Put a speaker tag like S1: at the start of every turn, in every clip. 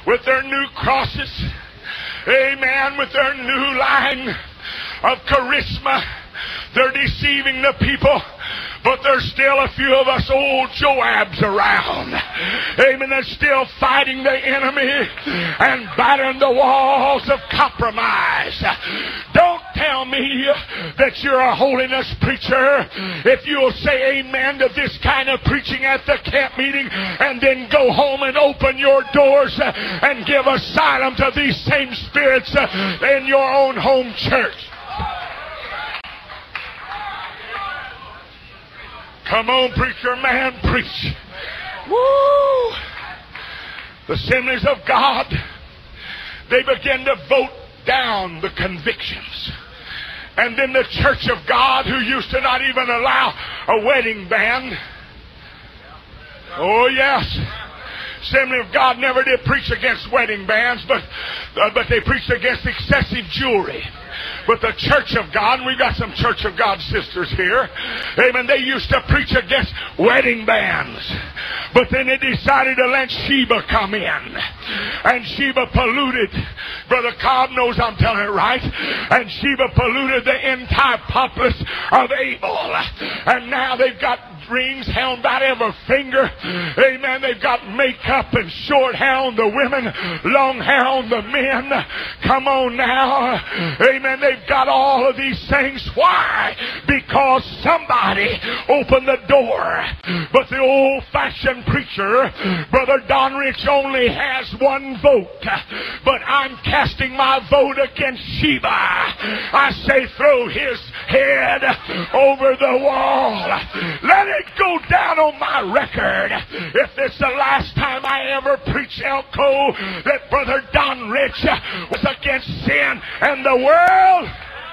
S1: with their new crosses. Amen. With their new line of charisma. They're deceiving the people. But there's still a few of us old Joabs around. Amen. They're still fighting the enemy and battering the walls of compromise. Don't tell me that you're a holiness preacher if you'll say amen to this kind of preaching at the camp meeting and then go home and open your doors and give asylum to these same spirits in your own home church. Come on, preacher man, preach. Woo! The Assemblies of God, they begin to vote down the convictions. And then the Church of God, who used to not even allow a wedding band. Oh, yes. Assembly of God never did preach against wedding bands, but they preached against excessive jewelry. But the Church of God, and we've got some Church of God sisters here, amen, they used to preach against wedding bands. But then they decided to let Sheba come in. And Sheba polluted. Brother Cobb knows I'm telling it right. And Sheba polluted the entire populace of Abel. And now they've got rings held about every finger. Amen. They've got makeup and short hair on the women, long hair on the men. Come on now. Amen. They've got all of these things. Why? Because somebody opened the door. But the old-fashioned preacher, Brother Donrich, only has one vote. But I'm casting my vote against Sheba. I say throw his head over the wall. Let it go down on my record. If this is the last time I ever preach Elko, that Brother Donrich was against sin and the world.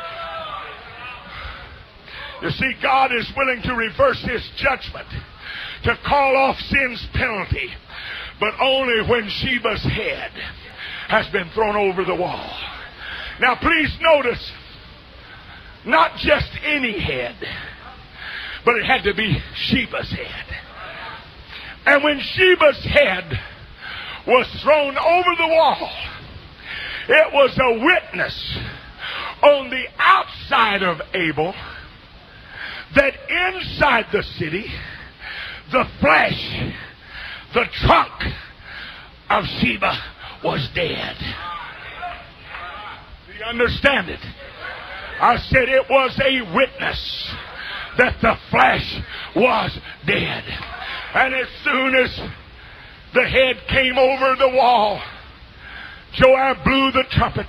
S1: You see, God is willing to reverse His judgment, to call off sin's penalty, but only when Sheba's head has been thrown over the wall. Now please notice, not just any head, but it had to be Sheba's head. And when Sheba's head was thrown over the wall, it was a witness on the outside of Abel that inside the city, the flesh, the trunk of Sheba was dead. Do you understand it? I said it was a witness that the flesh was dead. And as soon as the head came over the wall, Joab blew the trumpet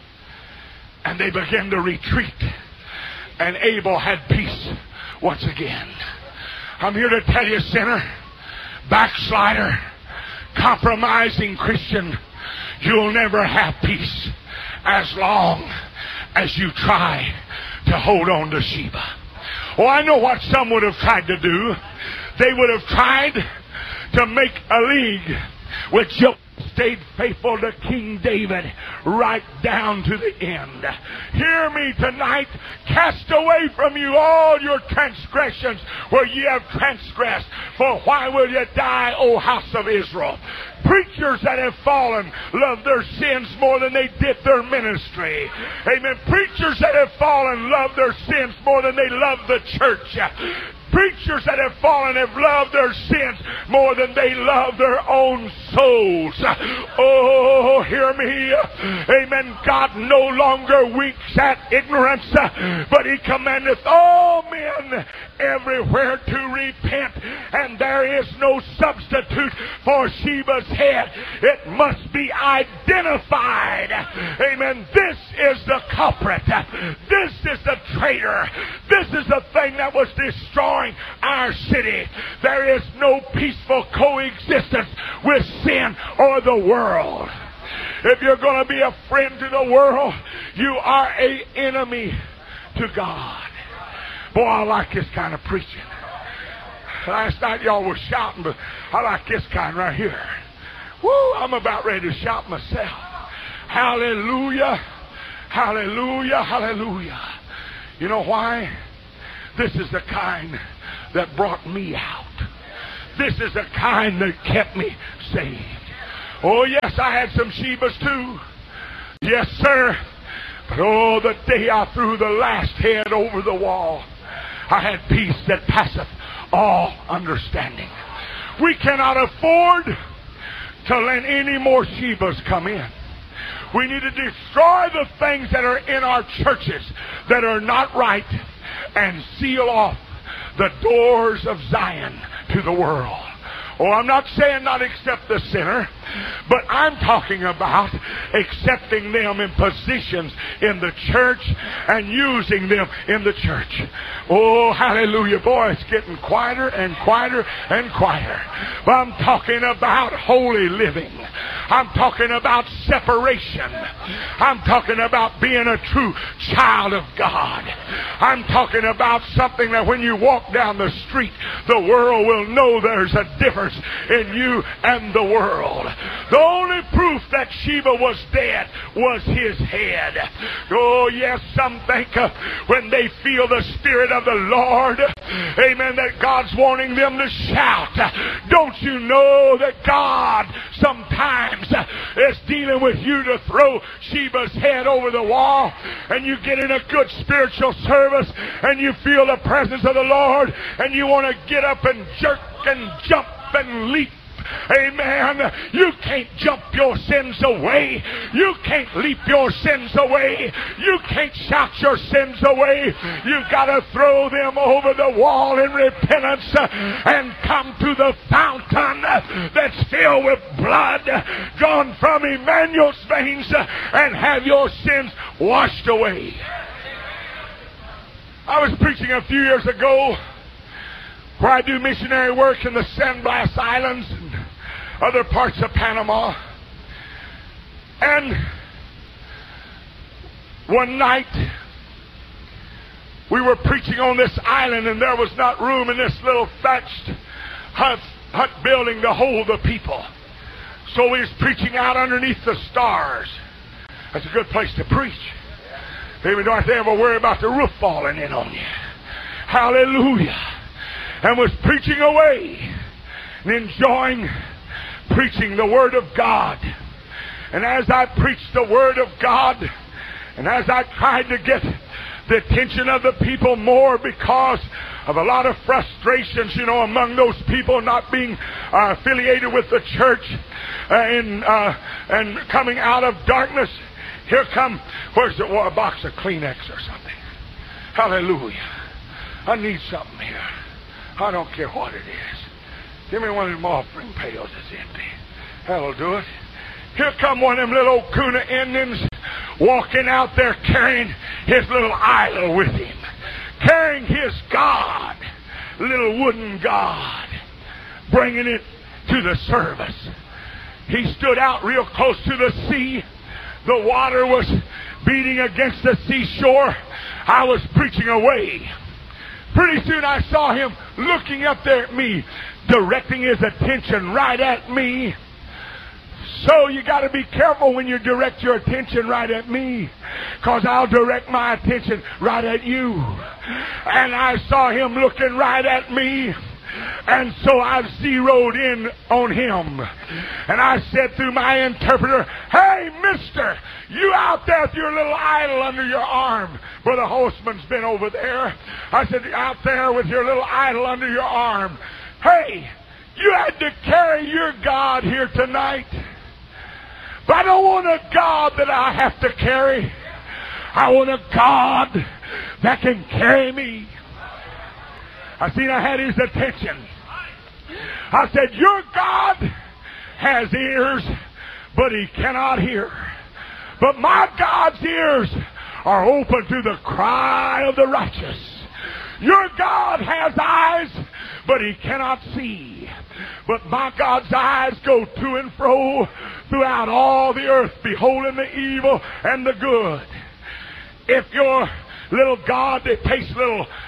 S1: and they began to retreat. And Abel had peace once again. I'm here to tell you, sinner, backslider, compromising Christian, you'll never have peace as long as you try to hold on to Sheba. Oh, I know what some would have tried to do. They would have tried to make a league with Joab. Stayed faithful to King David right down to the end. Hear me tonight. Cast away from you all your transgressions where ye have transgressed. For why will you die, O house of Israel? Preachers that have fallen love their sins more than they did their ministry. Amen. Preachers that have fallen love their sins more than they love the church. Preachers that have fallen have loved their sins more than they love their own souls. Oh, hear me. Amen. God no longer winks at ignorance, but He commandeth all men everywhere to repent. And there is no substitute for Sheba's head. It must be identified. Amen. This is the culprit. This is the traitor. This is the thing that was destroying our city. There is no peaceful coexistence with sin or the world. If you're going to be a friend to the world, you are an enemy to God. Boy, I like this kind of preaching. Last night y'all were shouting, but I like this kind right here. Woo, I'm about ready to shout myself. Hallelujah, hallelujah, hallelujah. You know why? This is the kind that brought me out. This is the kind that kept me saved. Oh, yes, I had some Shebas too. Yes, sir. But oh, the day I threw the last head over the wall, I had peace that passeth all understanding. We cannot afford to let any more Shebas come in. We need to destroy the things that are in our churches that are not right and seal off the doors of Zion to the world. Oh, I'm not saying not accept the sinner, but I'm talking about accepting them in positions in the church and using them in the church. Oh, hallelujah. Boy, it's getting quieter and quieter and quieter. But I'm talking about holy living. I'm talking about separation. I'm talking about being a true child of God. I'm talking about something that when you walk down the street, the world will know there's a difference in you and the world. The only proof that Sheba was dead was his head. Oh, yes, some think when they feel the Spirit of the Lord, amen, that God's wanting them to shout. Don't you know that God sometimes is dealing with you to throw Sheba's head over the wall, and you get in a good spiritual service and you feel the presence of the Lord and you want to get up and jerk and jump and leap. Amen. You can't jump your sins away. You can't leap your sins away. You can't shout your sins away. You've got to throw them over the wall in repentance and come to the fountain that's filled with blood drawn from Emmanuel's veins and have your sins washed away. I was preaching a few years ago where I do missionary work in the San Blas Islands and other parts of Panama. And one night we were preaching on this island, and there was not room in this little thatched hut building to hold the people. So we was preaching out underneath the stars. That's a good place to preach. Maybe don't have to ever worry about the roof falling in on you. Hallelujah. And was preaching away and enjoying preaching the Word of God. And as I preached the Word of God, and as I tried to get the attention of the people more because of a lot of frustrations, among those people not being affiliated with the church and coming out of darkness, here come, where's a box of Kleenex or something? Hallelujah. I need something here. I don't care what it is. Give me one of them offering pails that's empty. That'll do it. Here come one of them little Kuna Indians walking out there carrying his little idol with him. Carrying his God, little wooden God, bringing it to the service. He stood out real close to the sea. The water was beating against the seashore. I was preaching away. Pretty soon I saw him looking up there at me, directing his attention right at me. So you got to be careful when you direct your attention right at me, because I'll direct my attention right at you. And I saw him looking right at me, and so I've zeroed in on him. And I said through my interpreter, "Hey, mister, you out there with your little idol under your arm." Brother Holtzman's been over there. I said, "Out there with your little idol under your arm. Hey, you had to carry your God here tonight. But I don't want a God that I have to carry. I want a God that can carry me." I had his attention. I said, "Your God has ears, but he cannot hear. But my God's ears are open to the cry of the righteous. Your God has eyes, but he cannot see. But my God's eyes go to and fro throughout all the earth, beholding the evil and the good." If your little God that takes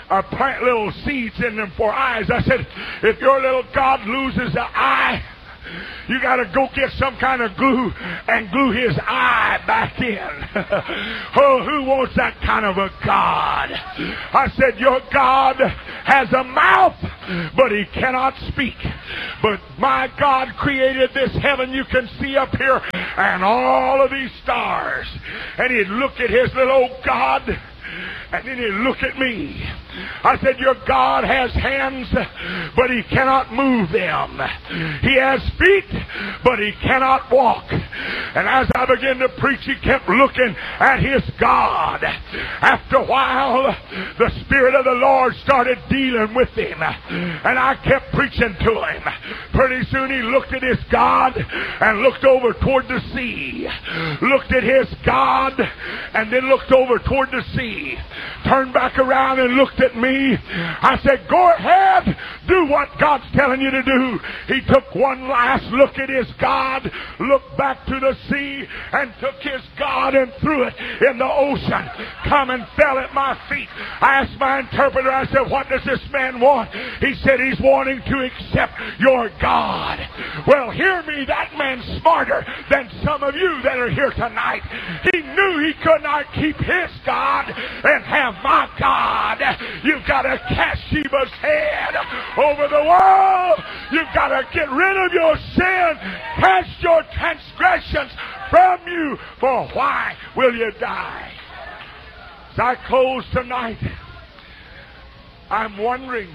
S1: plant little seeds in them for eyes, I said, if your little God loses an eye, You got to go get some kind of glue and glue his eye back in. Oh, who wants that kind of a God? I said, your God has a mouth, but he cannot speak. But my God created this heaven you can see up here and all of these stars. And he'd look at his little old God, and then he'd look at me. I said, your God has hands, but he cannot move them. He has feet, but he cannot walk. And as I began to preach, he kept looking at his God. After a while, the Spirit of the Lord started dealing with him, and I kept preaching to him. Pretty soon he looked at his God and looked over toward the sea. Looked at his God and then looked over toward the sea. Turned back around and looked at me. I said, go ahead, do what God's telling you to do. He took one last look at his God, looked back to the sea, and took his God and threw it in the ocean. Come and fell at my feet. I asked my interpreter, I said, what does this man want? He said, he's wanting to accept your God. Well, hear me, that man's smarter than some of you that are here tonight. He knew he could not keep his God and have my God. You've got to cast Sheba's head over the wall. You've got to get rid of your sin. Cast your transgressions from you. For why will you die? As I close tonight, I'm wondering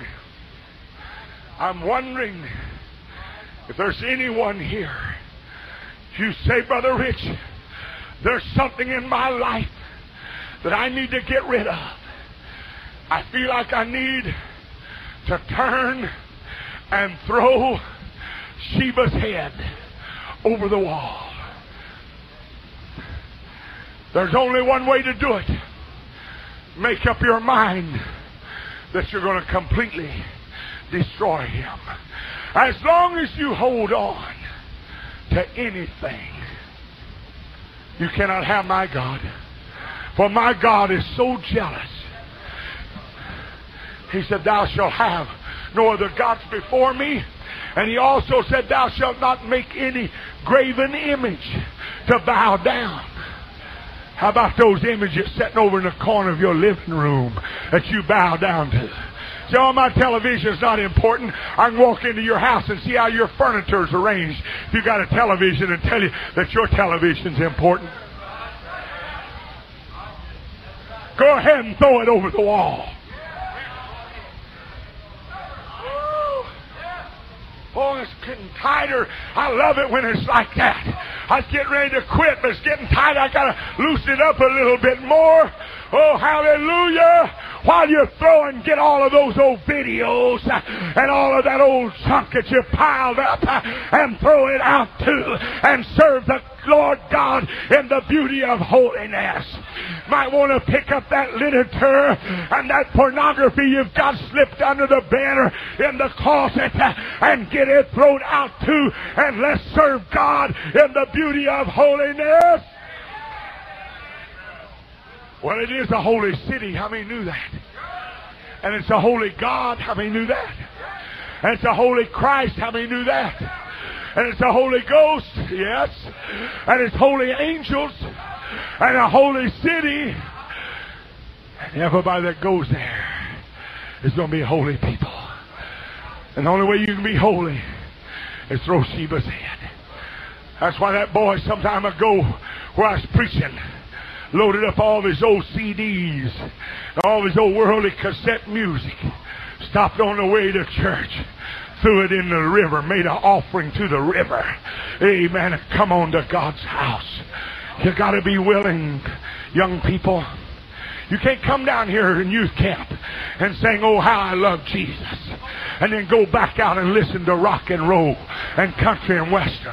S1: if there's anyone here. You say, Brother Rich, there's something in my life that I need to get rid of. I feel like I need to turn and throw Sheba's head over the wall. There's only one way to do it. Make up your mind that you're going to completely destroy him. As long as you hold on to anything, you cannot have my God. For my God is so jealous. He said, thou shalt have no other gods before me. And he also said, thou shalt not make any graven image to bow down. How about those images sitting over in the corner of your living room that you bow down to? See, all my television is not important. I can walk into your house and see how your furniture is arranged. If you got a television, and tell you that your television's important. Go ahead and throw it over the wall. Oh, it's getting tighter. I love it when it's like that. I was getting ready to quit, but it's getting tight. I got to loosen it up a little bit more. Oh, hallelujah. While you're throwing, get all of those old videos and all of that old junk that you piled up and throw it out too and serve the Lord God in the beauty of holiness. Might want to pick up that literature and that pornography you've got slipped under the banner in the closet and get it thrown out too, and let's serve God in the beauty of holiness. Well, it is a holy city. How many knew that? And it's a holy God. How many knew that? And it's a holy Christ. How many knew that? And it's a Holy Ghost. Yes. And it's holy angels. And a holy city. And everybody that goes there is going to be holy people. And the only way you can be holy is throw Sheba's head. That's why that boy some time ago where I was preaching loaded up all of his old CDs, all of his old worldly cassette music, stopped on the way to church, threw it in the river, made an offering to the river. Amen. And come on to God's house. You got to be willing, young people. You can't come down here in youth camp and sing, oh, how I love Jesus, and then go back out and listen to rock and roll and country and western.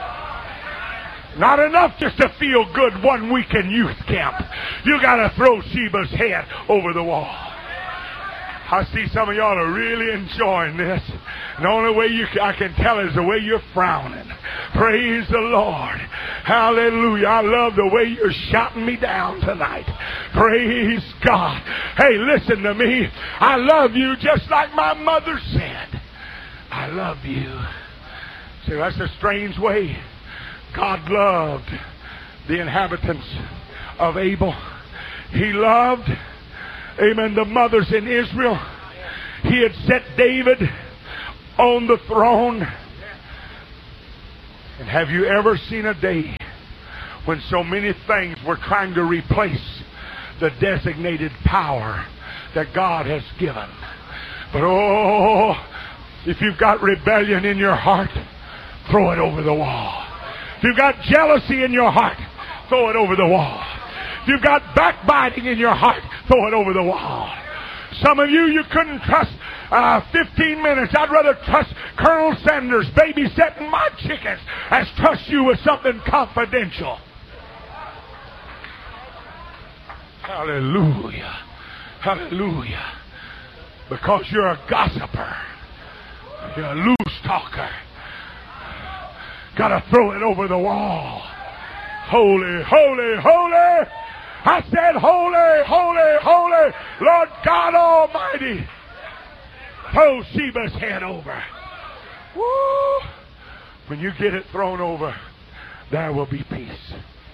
S1: Not enough just to feel good 1 week in youth camp. You got to throw Sheba's head over the wall. I see some of y'all are really enjoying this. And the only way I can tell is the way you're frowning. Praise the Lord. Hallelujah. I love the way you're shouting me down tonight. Praise God. Hey, listen to me. I love you just like my mother said. I love you. See, that's a strange way. God loved the inhabitants of Abel. He loved, amen, the mothers in Israel. He had set David on the throne. And have you ever seen a day when so many things were trying to replace the designated power that God has given? But oh, if you've got rebellion in your heart, throw it over the wall. If you've got jealousy in your heart, throw it over the wall. If you've got backbiting in your heart, throw it over the wall. Some of you couldn't trust 15 minutes. I'd rather trust Colonel Sanders babysitting my chickens as trust you with something confidential. Hallelujah. Hallelujah. Because you're a gossiper. You're a loose talker. Gotta throw it over the wall. Holy, holy, holy. I said holy, holy, holy, Lord God Almighty. Throw Sheba's head over. Woo! When you get it thrown over, there will be peace.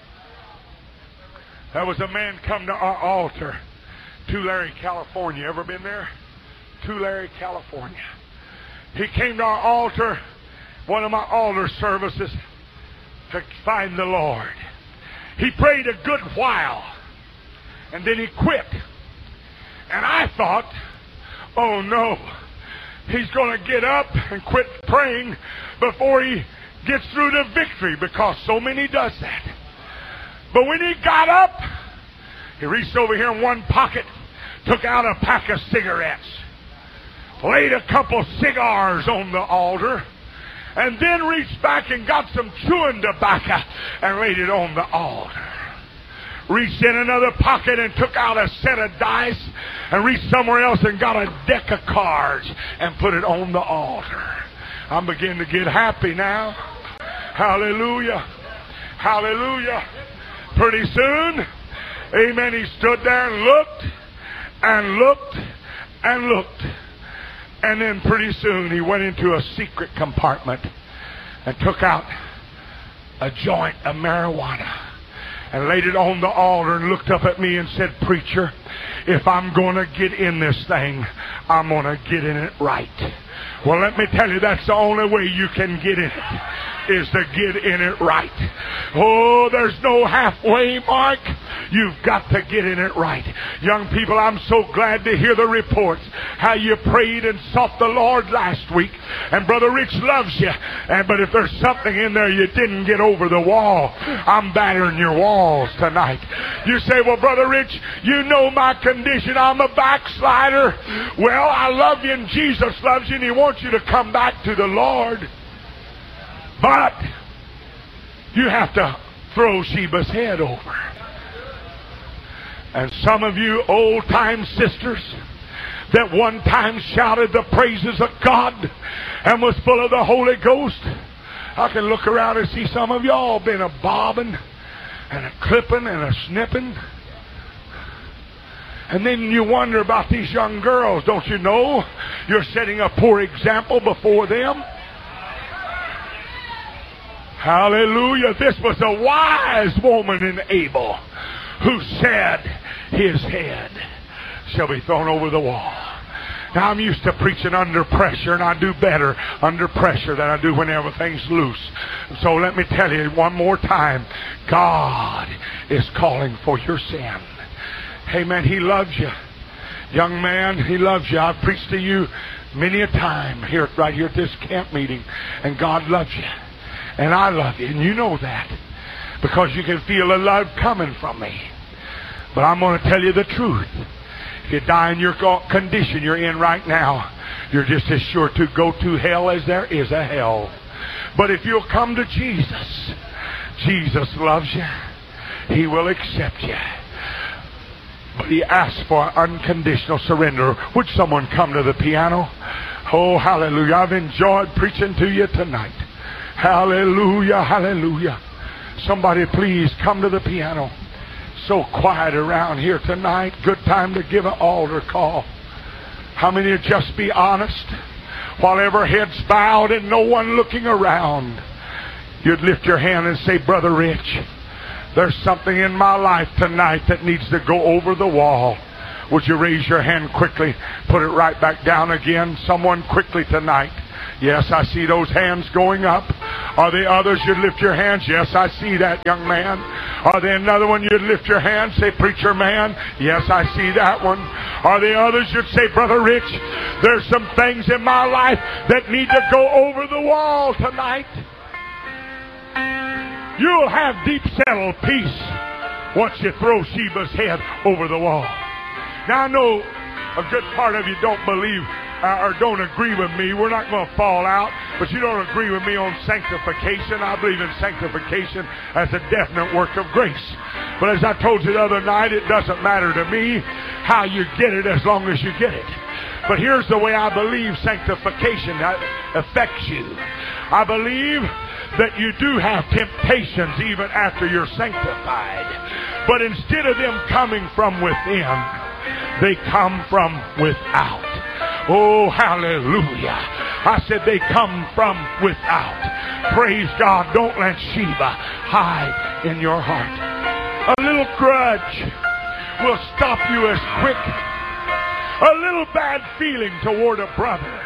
S1: There was a man come to our altar, Tulare, California. Ever been there? Tulare, California. He came to our altar, one of my altar services, to find the Lord. He prayed a good while, and then he quit. And I thought, oh no, he's going to get up and quit praying before he gets through to victory, because so many does that. But when he got up, he reached over here in one pocket, took out a pack of cigarettes, laid a couple cigars on the altar, and then reached back and got some chewing tobacco and laid it on the altar. Reached in another pocket and took out a set of dice, and reached somewhere else and got a deck of cards and put it on the altar. I'm beginning to get happy now. Hallelujah. Hallelujah. Pretty soon, amen, he stood there and looked and looked and looked. And then pretty soon he went into a secret compartment and took out a joint of marijuana and laid it on the altar and looked up at me and said, "Preacher, if I'm going to get in this thing, I'm going to get in it right." Well, let me tell you, that's the only way you can get in it, is to get in it right. Oh, there's no halfway mark. You've got to get in it right. Young people, I'm so glad to hear the reports how you prayed and sought the Lord last week. And Brother Rich loves you. But if there's something in there you didn't get over the wall, I'm battering your walls tonight. You say, "Well, Brother Rich, you know my condition. I'm a backslider." Well, I love you and Jesus loves you and He wants you to come back to the Lord. But you have to throw Sheba's head over. And some of you old-time sisters that one time shouted the praises of God and was full of the Holy Ghost, I can look around and see some of y'all been a bobbing and a clipping and a snipping. And then you wonder about these young girls. Don't you know you're setting a poor example before them? Hallelujah. This was a wise woman in Abel who said, "His head shall be thrown over the wall." Now, I'm used to preaching under pressure, and I do better under pressure than I do when everything's loose. So let me tell you one more time, God is calling for your sin. Amen. He loves you. Young man, He loves you. I've preached to you many a time here, right here at this camp meeting, and God loves you. And I love you, and you know that, because you can feel the love coming from me. But I'm going to tell you the truth. If you die in your condition you're in right now, you're just as sure to go to hell as there is a hell. But if you'll come to Jesus, Jesus loves you. He will accept you. But He asks for unconditional surrender. Would someone come to the piano? Oh, hallelujah. I've enjoyed preaching to you tonight. Hallelujah, hallelujah. Somebody please come to the piano. So quiet around here tonight. Good time to give an altar call. How many would just be honest? while every head's bowed and no one looking around, you'd lift your hand and say, Brother Rich, there's something in my life tonight that needs to go over the wall. Would you raise your hand quickly? Put it right back down again. Someone quickly tonight. Yes, I see those hands going up. Are there others? You'd lift your hands. Yes, I see that, young man. Are there another one? You'd lift your hand. Say, preacher man. Yes, I see that one. Are there others? You'd say, Brother Rich, there's some things in my life that need to go over the wall tonight. You'll have deep settled peace once you throw Sheba's head over the wall. Now, I know a good part of you don't believe or don't agree with me. We're not going to fall out, but you don't agree with me on sanctification. I believe in sanctification as a definite work of grace. But as I told you the other night, it doesn't matter to me how you get it as long as you get it. But here's the way I believe sanctification affects you. I believe that you do have temptations even after you're sanctified. But instead of them coming from within, they come from without. Oh, hallelujah. I said they come from without. Praise God. Don't let Sheba hide in your heart. A little grudge will stop you as quick. A little bad feeling toward a brother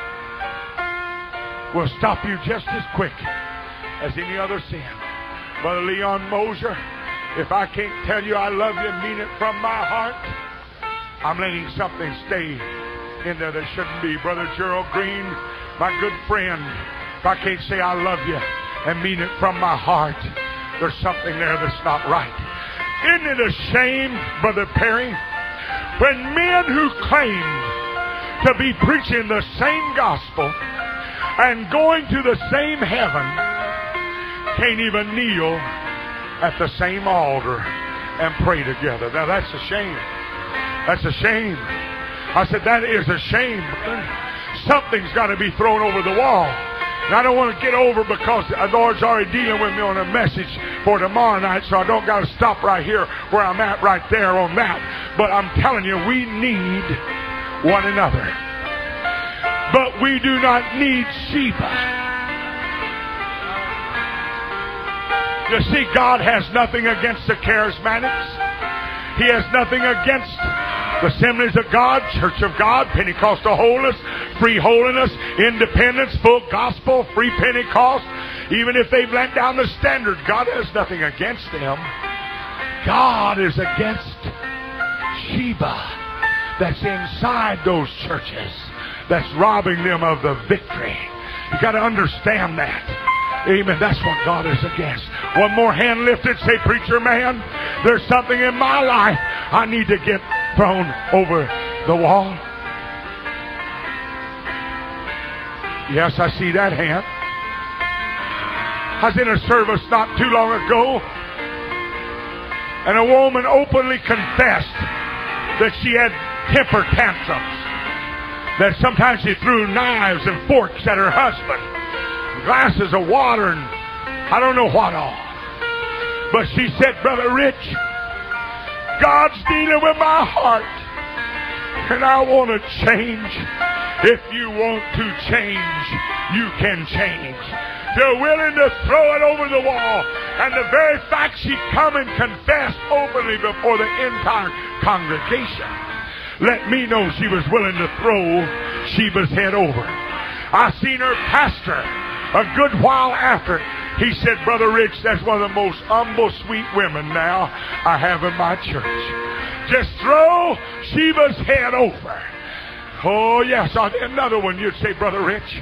S1: will stop you just as quick as any other sin. Brother Leon Moser, if I can't tell you I love you and mean it from my heart, I'm letting something stay in there that shouldn't be. Brother Gerald Green, my good friend, if I can't say I love you and mean it from my heart, there's something there that's not right. Isn't it a shame, Brother Perry, when men who claim to be preaching the same gospel and going to the same heaven can't even kneel at the same altar and pray together? Now that's a shame. That's a shame. I said, that is a shame. Something's got to be thrown over the wall. And I don't want to get over because the Lord's already dealing with me on a message for tomorrow night, so I don't got to stop right here where I'm at right there on that. But I'm telling you, we need one another. But we do not need Sheba. You see, God has nothing against the charismatics. He has nothing against the Assemblies of God, Church of God, Pentecostal holiness, free holiness, independence, full gospel, free Pentecost. Even if they've let down the standard, God has nothing against them. God is against Sheba that's inside those churches, that's robbing them of the victory. You got to understand that. Amen. That's what God is against. One more hand lifted. Say, preacher man, there's something in my life I need to get thrown over the wall. Yes, I see that hand. I was in a service not too long ago, and a woman openly confessed that she had temper tantrums, that sometimes she threw knives and forks at her husband, glasses of water, and I don't know what all. But she said, Brother Rich, God's dealing with my heart, and I want to change. If you want to change, you can change. You're willing to throw it over the wall. And the very fact she come and confessed openly before the entire congregation let me know she was willing to throw Sheba's head over. I seen her pastor a good while after. He said, Brother Rich, that's one of the most humble, sweet women now I have in my church. Just throw Sheba's head over. Oh, yes. Another one, you'd say, Brother Rich.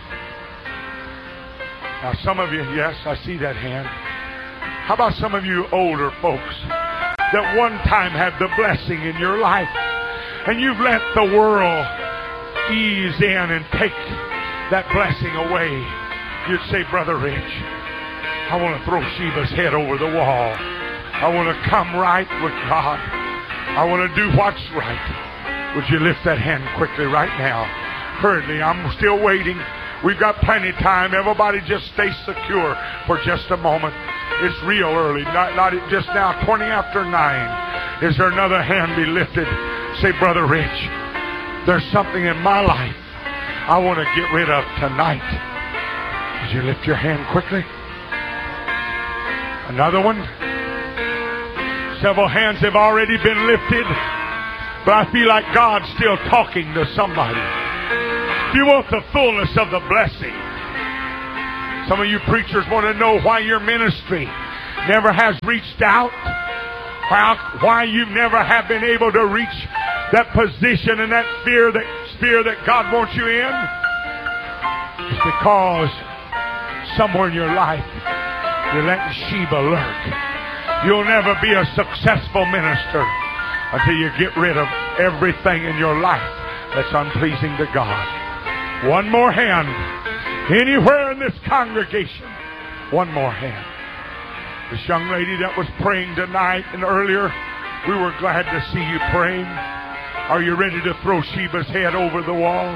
S1: Now, some of you, yes, I see that hand. How about some of you older folks that one time had the blessing in your life, and you've let the world ease in and take that blessing away? You'd say, Brother Rich, I want to throw Sheba's head over the wall. I want to come right with God. I want to do what's right. Would you lift that hand quickly right now? Hurriedly, I'm still waiting. We've got plenty of time. Everybody just stay secure for just a moment. It's real early, not just now, 20 after 9. Is there another hand be lifted? Say, Brother Rich, there's something in my life I want to get rid of tonight. Would you lift your hand quickly? Another one. Several hands have already been lifted, but I feel like God's still talking to somebody. If you want the fullness of the blessing, some of you preachers want to know why your ministry never has reached out, why you never have been able to reach that position and that sphere that God wants you in. It's because somewhere in your life you're letting Sheba lurk. You'll never be a successful minister until you get rid of everything in your life that's unpleasing to God. One more hand. Anywhere in this congregation. One more hand. This young lady that was praying tonight and earlier, we were glad to see you praying. Are you ready to throw Sheba's head over the wall?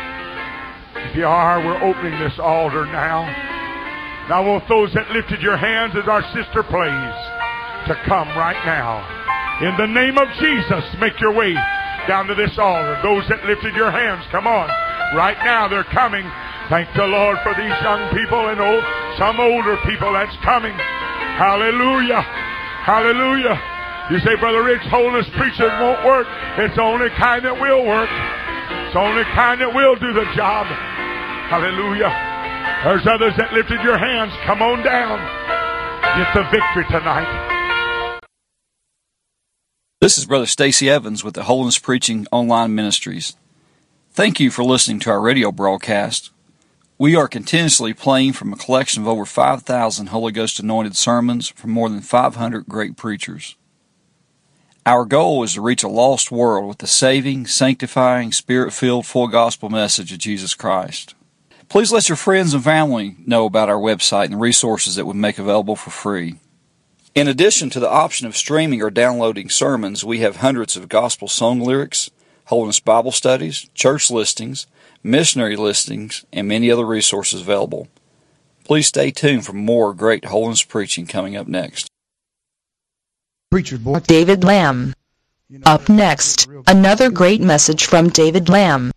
S1: If you are, we're opening this altar now. Now I want those that lifted your hands as our sister plays to come right now. In the name of Jesus, make your way down to this altar. Those that lifted your hands, come on. Right now they're coming. Thank the Lord for these young people and some older people that's coming. Hallelujah. Hallelujah. You say, Brother Rich, holiness preaching won't work. It's the only kind that will work. It's the only kind that will do the job. Hallelujah. There's others that lifted your hands. Come on down. Get the victory tonight.
S2: This is Brother Stacy Evans with the Holiness Preaching Online Ministries. Thank you for listening to our radio broadcast. We are continuously playing from a collection of over 5,000 Holy Ghost anointed sermons from more than 500 great preachers. Our goal is to reach a lost world with the saving, sanctifying, Spirit-filled, full gospel message of Jesus Christ. Please let your friends and family know about our website and the resources that we make available for free. In addition to the option of streaming or downloading sermons, we have hundreds of gospel song lyrics, Holiness Bible studies, church listings, missionary listings, and many other resources available. Please stay tuned for more great holiness preaching coming up next.
S3: Preacher boy.
S4: David Lamb. Up next, another great message from David Lamb.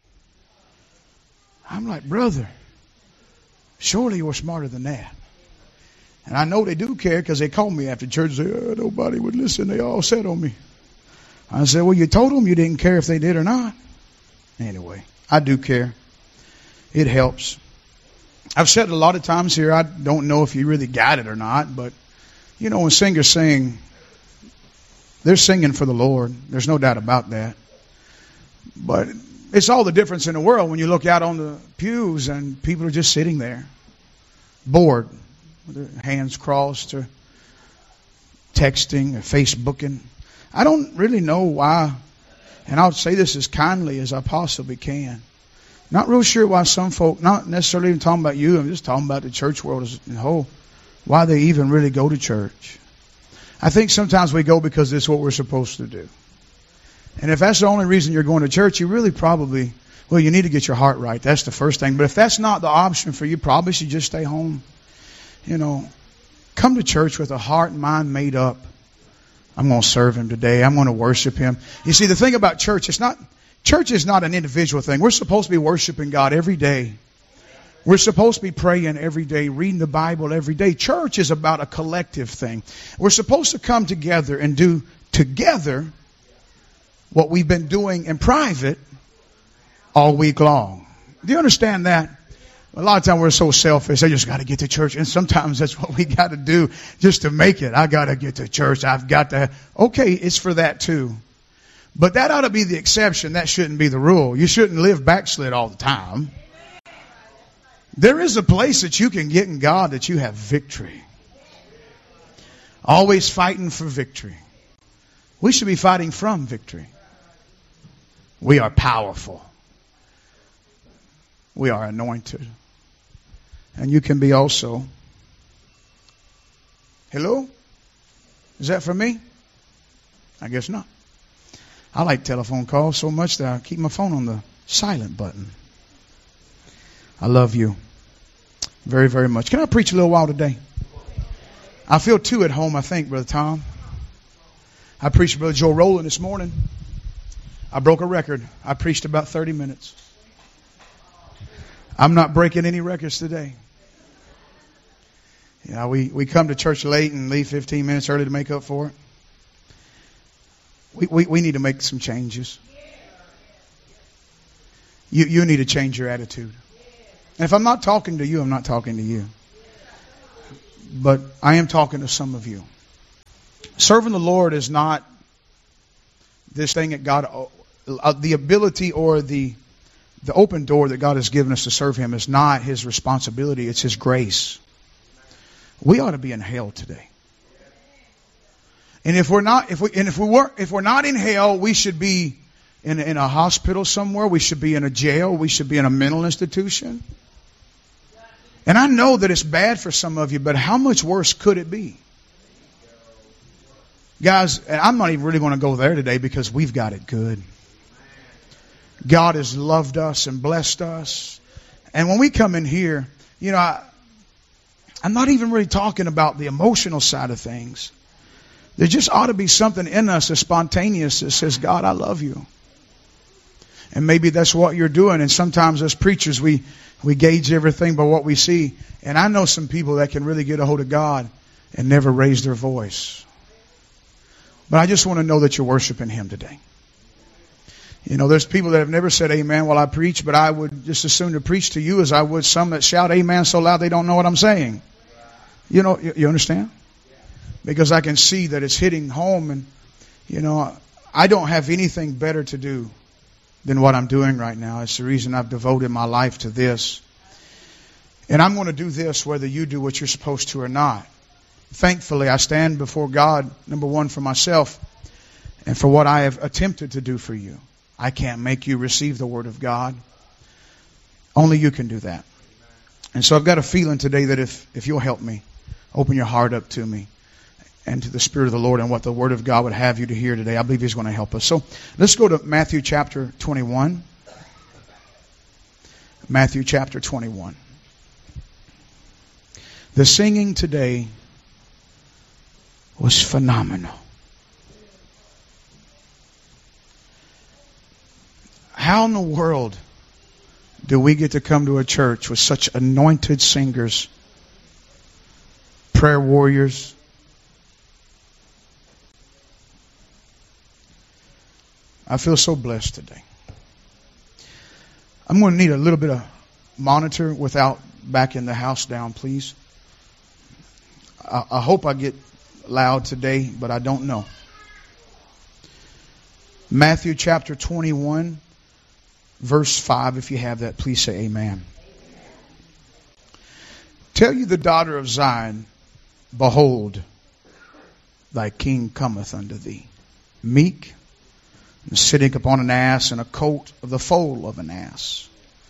S3: I'm like, brother, surely you're smarter than that. And I know they do care because they called me after church and said, nobody would listen. They all said on me. I said, well, you told them you didn't care if they did or not. Anyway, I do care. It helps. I've said a lot of times here, I don't know if you really got it or not, but, you know, when singers sing, they're singing for the Lord. There's no doubt about that. But it's all the difference in the world when you look out on the pews and people are just sitting there, bored, with their hands crossed or texting or Facebooking. I don't really know why, and I'll say this as kindly as I possibly can. Not real sure why some folk, not necessarily even talking about you, I'm just talking about the church world as a whole, why they even really go to church. I think sometimes we go because it's what we're supposed to do. And if that's the only reason you're going to church, you really probably, well, you need to get your heart right. That's the first thing. But if that's not the option for you, probably should just stay home. You know, come to church with a heart and mind made up. I'm going to serve Him today. I'm going to worship Him. You see, the thing about church, church is not an individual thing. We're supposed to be worshiping God every day. We're supposed to be praying every day, reading the Bible every day. Church is about a collective thing. We're supposed to come together and do together what we've been doing in private all week long. Do you understand that? A lot of times we're so selfish. I just got to get to church. And sometimes that's what we got to do just to make it. I got to get to church. I've got to. Okay, it's for that too. But that ought to be the exception. That shouldn't be the rule. You shouldn't live backslid all the time. There is a place that you can get in God that you have victory. Always fighting for victory. We should be fighting from victory. We are powerful. We are anointed. And you can be also. Hello? Is that for me? I guess not. I like telephone calls so much that I keep my phone on the silent button. I love you very, very much. Can I preach a little while today? I feel two at home, I think, Brother Tom. I preached Brother Joe Rowland this morning. I broke a record. I preached about 30 minutes. I'm not breaking any records today. You know, we come to church late and leave 15 minutes early to make up for it. We need to make some changes. You need to change your attitude. And if I'm not talking to you, I'm not talking to you. But I am talking to some of you. Serving the Lord is not this thing that God, the ability or the open door that God has given us to serve Him is not His responsibility. It's His grace. We ought to be in hell today. And if we're not in hell, we should be in a hospital somewhere. We should be in a jail. We should be in a mental institution. And I know that it's bad for some of you, but how much worse could it be? Guys, and I'm not even really going to go there today because we've got it good. God has loved us and blessed us. And when we come in here, you know, I'm not even really talking about the emotional side of things. There just ought to be something in us that's spontaneous that says, God, I love you. And maybe that's what you're doing. And sometimes as preachers, we gauge everything by what we see. And I know some people that can really get a hold of God and never raise their voice. But I just want to know that you're worshiping Him today. You know, there's people that have never said amen while I preach, but I would just as soon to preach to you as I would some that shout amen so loud they don't know what I'm saying. You know, you understand? Because I can see that it's hitting home, and, you know, I don't have anything better to do than what I'm doing right now. It's the reason I've devoted my life to this. And I'm going to do this whether you do what you're supposed to or not. Thankfully, I stand before God, number one, for myself and for what I have attempted to do for you. I can't make you receive the Word of God. Only you can do that. And so I've got a feeling today that if you'll help me, open your heart up to me and to the Spirit of the Lord and what the Word of God would have you to hear today, I believe He's going to help us. So let's go to Matthew chapter 21. Matthew chapter 21. The singing today was phenomenal. How in the world do we get to come to a church with such anointed singers, prayer warriors? I feel so blessed today. I'm going to need a little bit of monitor without backing the house down, please. I hope I get loud today, but I don't know. Matthew chapter 21, verse 5. If you have that, please say amen. Tell you the daughter of Zion, behold, thy king cometh unto thee, meek, and sitting upon an ass, and a coat of the foal of an ass.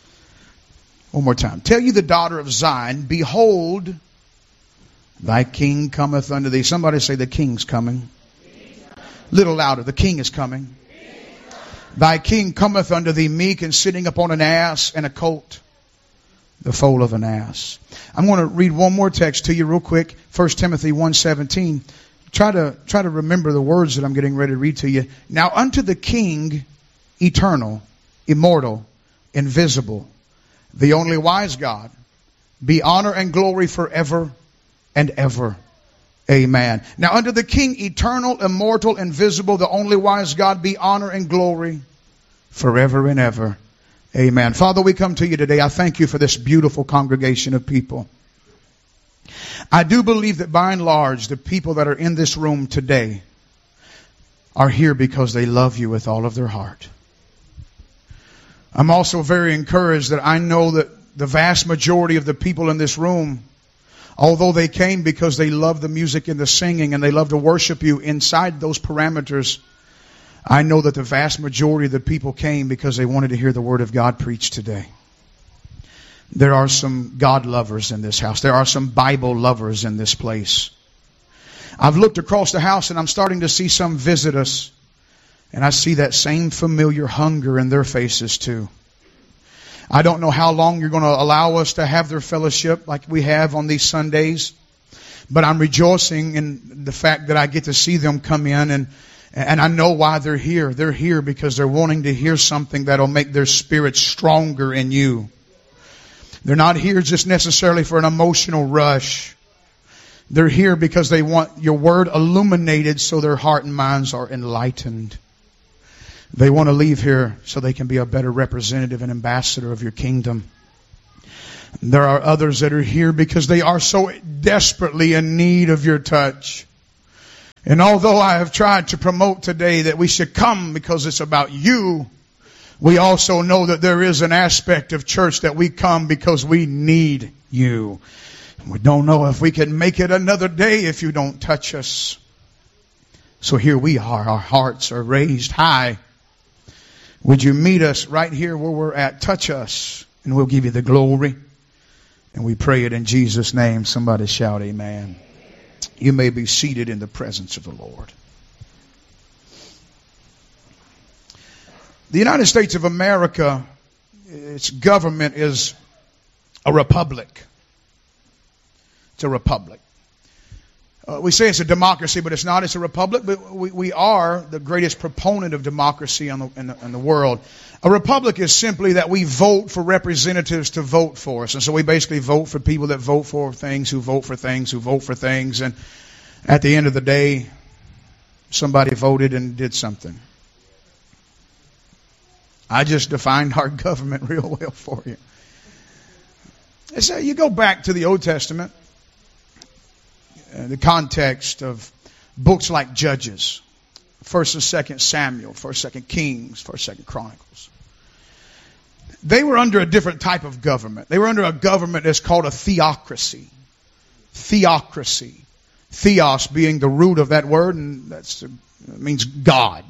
S3: One more time. Tell you the daughter of Zion, behold, thy king cometh unto thee. Somebody say the king's coming. Little louder. The king is coming. Thy king cometh unto thee meek and sitting upon an ass and a coat, the foal of an ass. I'm going to read one more text to you real quick. 1 Timothy 1:17. Try to remember the words that I'm getting ready to read to you. Now unto the King, eternal, immortal, invisible, the only wise God, be honor and glory forever and ever. Amen. Now unto the King, eternal, immortal, invisible, the only wise God, be honor and glory forever and ever. Amen. Father, we come to you today. I thank you for this beautiful congregation of people. I do believe that by and large, the people that are in this room today are here because they love you with all of their heart. I'm also very encouraged that I know that the vast majority of the people in this room, although they came because they love the music and the singing and they love to worship you inside those parameters, I know that the vast majority of the people came because they wanted to hear the Word of God preached today. There are some God lovers in this house. There are some Bible lovers in this place. I've looked across the house and I'm starting to see some visit us. And I see that same familiar hunger in their faces too. I don't know how long you're going to allow us to have their fellowship like we have on these Sundays. But I'm rejoicing in the fact that I get to see them come in and I know why they're here. They're here because they're wanting to hear something that'll make their spirit stronger in you. They're not here just necessarily for an emotional rush. They're here because they want your word illuminated so their heart and minds are enlightened. They want to leave here so they can be a better representative and ambassador of your kingdom. There are others that are here because they are so desperately in need of your touch. And although I have tried to promote today that we should come because it's about you, we also know that there is an aspect of church that we come because we need you. We don't know if we can make it another day if you don't touch us. So here we are. Our hearts are raised high. Would you meet us right here where we're at? Touch us and we'll give you the glory. And we pray it in Jesus' name. Somebody shout amen. You may be seated in the presence of the Lord. The United States of America, its government is a republic. It's a republic. We say it's a democracy, but it's not. It's a republic. But we are the greatest proponent of democracy in the world. A republic is simply that we vote for representatives to vote for us. And so we basically vote for people that vote for things, who vote for things, who vote for things. And at the end of the day, somebody voted and did something. I just defined our government real well for you. So you go back to the Old Testament, the context of books like Judges, 1st and 2nd Samuel, 1st, 2nd Kings, 1st, 2nd Chronicles. They were under a different type of government. They were under a government that's called a theocracy. Theocracy. Theos being the root of that word, and that means God.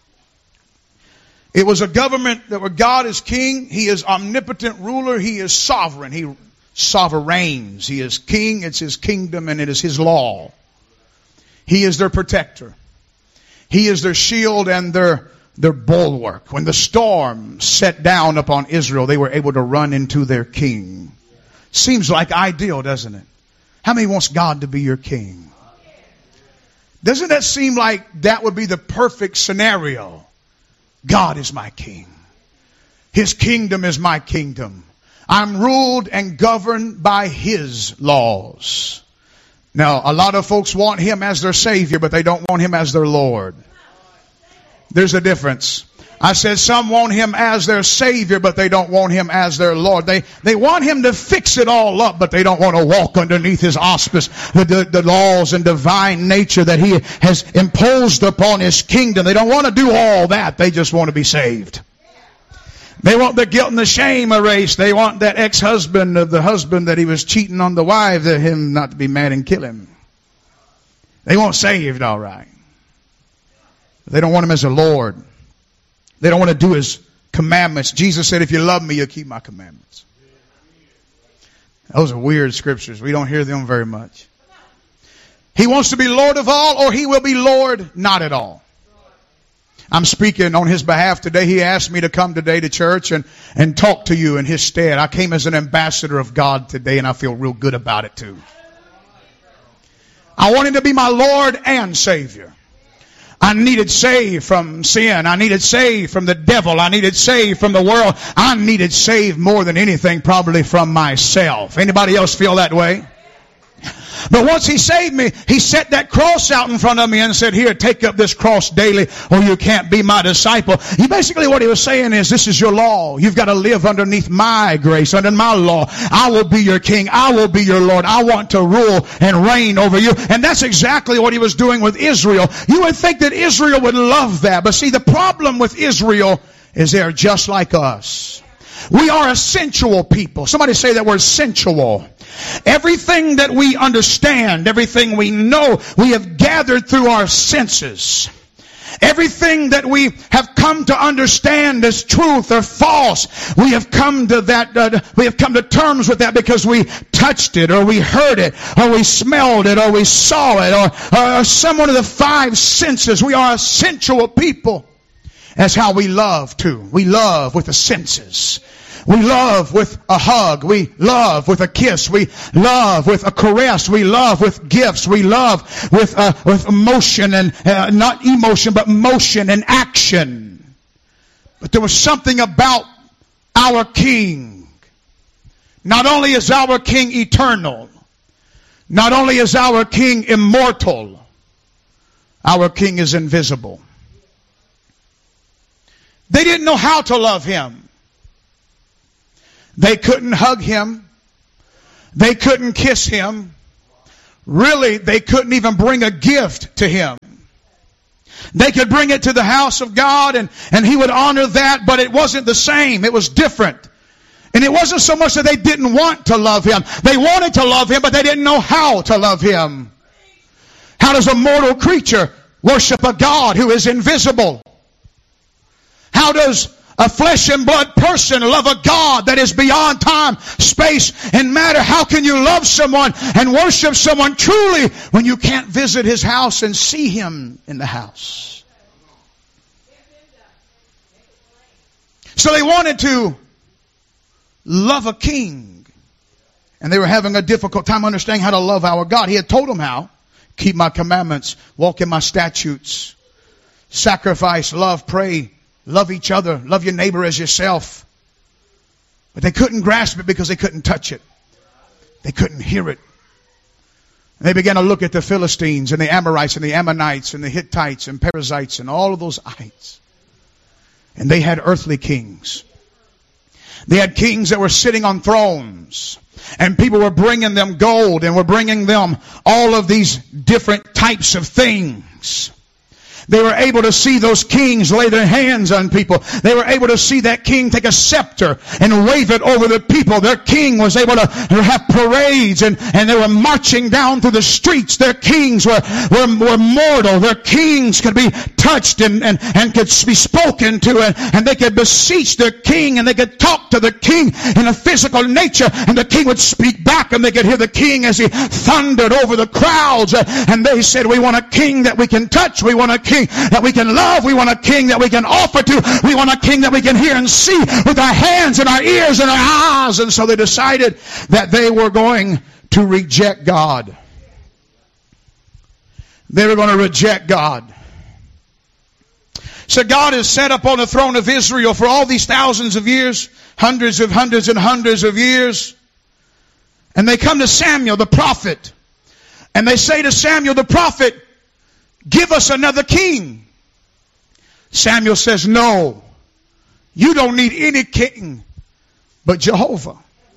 S3: It was a government that where God is king, He is omnipotent ruler, He is sovereign, He sovereigns. He is king, it's His kingdom, and it is His law. He is their protector. He is their shield and their bulwark. When the storm set down upon Israel, they were able to run into their king. Seems like ideal, doesn't it? How many wants God to be your king? Doesn't that seem like that would be the perfect scenario? God is my king. His kingdom is my kingdom. I'm ruled and governed by His laws. Now, a lot of folks want Him as their Savior, but they don't want Him as their Lord. There's a difference. I said some want Him as their Savior, but they don't want Him as their Lord. They want Him to fix it all up, but they don't want to walk underneath His auspice, the laws and divine nature that He has imposed upon His kingdom. They don't want to do all that. They just want to be saved. They want the guilt and the shame erased. They want that ex-husband of the husband that he was cheating on the wife, that him not to be mad and kill him. They want saved, all right. They don't want Him as a Lord. They don't want to do His commandments. Jesus said, if you love me, you'll keep my commandments. Those are weird scriptures. We don't hear them very much. He wants to be Lord of all, or He will be Lord not at all. I'm speaking on His behalf today. He asked me to come today to church and talk to you in His stead. I came as an ambassador of God today, and I feel real good about it too. I want Him to be my Lord and Savior. I needed saved from sin. I needed saved from the devil. I needed saved from the world. I needed saved more than anything probably from myself. Anybody else feel that way? But once He saved me, He set that cross out in front of me and said, here, take up this cross daily or you can't be my disciple. Basically what He was saying is, this is your law. You've got to live underneath my grace, under my law. I will be your king. I will be your Lord. I want to rule and reign over you. And that's exactly what He was doing with Israel. You would think that Israel would love that. But see, the problem with Israel is they are just like us. We are a sensual people. Somebody say that word, sensual. Everything that we understand, everything we know, we have gathered through our senses. Everything that we have come to understand as truth or false, we have come to that. We have come to terms with that because we touched it, or we heard it, or we smelled it, or we saw it, or some one of the five senses. We are a sensual people. That's how we love too. We love with the senses. We love with a hug. We love with a kiss. We love with a caress. We love with gifts. We love with emotion, and not emotion, but motion and action. But there was something about our King Not only is our King eternal, not only is our King immortal, our King is invisible. They didn't know how to love Him. They couldn't hug Him. They couldn't kiss Him. Really, they couldn't even bring a gift to Him. They could bring it to the house of God and He would honor that, but it wasn't the same. It was different. And it wasn't so much that they didn't want to love Him. They wanted to love Him, but they didn't know how to love Him. How does a mortal creature worship a God who is invisible? How does a flesh and blood person love a God that is beyond time, space, and matter? How can you love someone and worship someone truly when you can't visit His house and see Him in the house? So they wanted to love a king. And they were having a difficult time understanding how to love our God. He had told them how. Keep my commandments, walk in my statutes, sacrifice, love, pray, love each other, love your neighbor as yourself. But they couldn't grasp it because they couldn't touch it. They couldn't hear it. And they began to look at the Philistines and the Amorites and the Ammonites and the Hittites and Perizzites and all of those ites. And they had earthly kings. They had kings that were sitting on thrones. And people were bringing them gold and were bringing them all of these different types of things. They were able to see those kings lay their hands on people. They were able to see that king take a scepter and wave it over the people. Their king was able to have parades and they were marching down through the streets. Their kings were mortal. Their kings could be touched and could be spoken to and they could beseech their king and they could talk to the king in a physical nature and the king would speak back and they could hear the king as he thundered over the crowds and they said, we want a king that we can touch. We want a king that we can love. We want a king that we can offer to. We want a king that we can hear and see with our hands and our ears and our eyes. And so they decided that they were going to reject God. They were going to reject God. So God is set up on the throne of Israel for all these thousands of years, hundreds of years. And they come to Samuel the prophet. And they say to Samuel the prophet, give us another king. Samuel says, no, you don't need any king but Jehovah.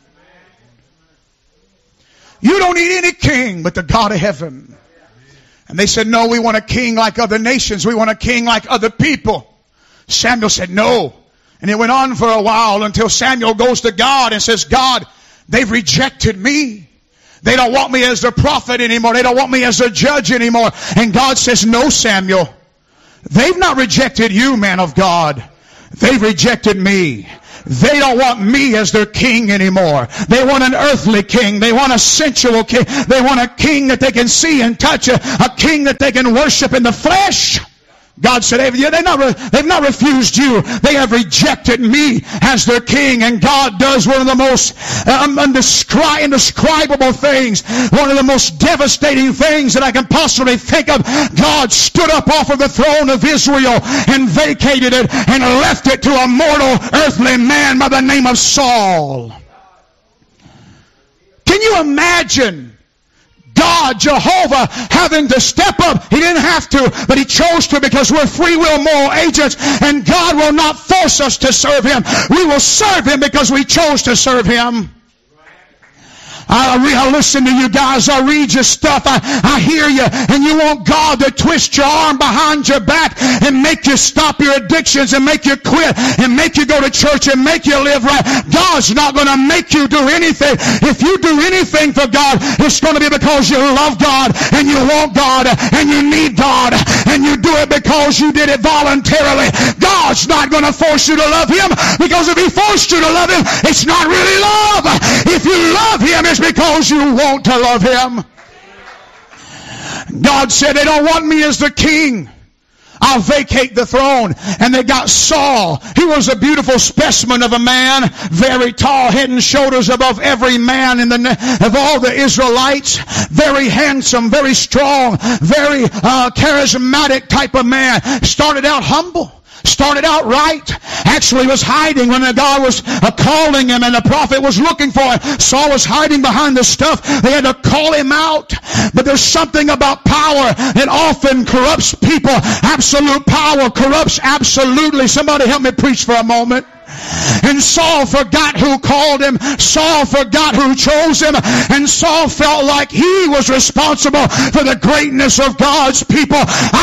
S3: You don't need any king but the God of heaven. And they said, no, we want a king like other nations. We want a king like other people. Samuel said, no. And it went on for a while until Samuel goes to God and says, God, they've rejected me. They don't want me as their prophet anymore. They don't want me as their judge anymore. And God says, no, Samuel. They've not rejected you, man of God. They've rejected me. They don't want me as their king anymore. They want an earthly king. They want a sensual king. They want a king that they can see and touch. A king that they can worship in the flesh. God said, they've not refused you. They have rejected me as their king. And God does one of the most indescribable things, one of the most devastating things that I can possibly think of. God stood up off of the throne of Israel and vacated it and left it to a mortal earthly man by the name of Saul. Can you imagine God, Jehovah, having to step up? He didn't have to, but He chose to because we're free will moral agents, and God will not force us to serve Him. We will serve Him because we chose to serve Him. I listen to you guys. I read your stuff. I hear you. And you want God to twist your arm behind your back and make you stop your addictions and make you quit and make you go to church and make you live right. God's not going to make you do anything. If you do anything for God, it's going to be because you love God and you want God and you need God and you do it because you did it voluntarily. God's not going to force you to love Him, because if He forced you to love Him, it's not really love. If you love Him, it's because you want to love Him. God said, they don't want me as the king. I'll vacate the throne. And they got Saul. He was a beautiful specimen of a man, very tall, head and shoulders above every man of all the Israelites. Very handsome, very strong, very charismatic type of man. Started out humble. Started out right. Actually was hiding when God was calling him and the prophet was looking for him. Saul was hiding behind the stuff. They had to call him out. But there's something about power that often corrupts people. Absolute power corrupts absolutely. Somebody help me preach for a moment. And Saul forgot who called him. Saul forgot who chose him. And Saul felt like he was responsible for the greatness of God's people.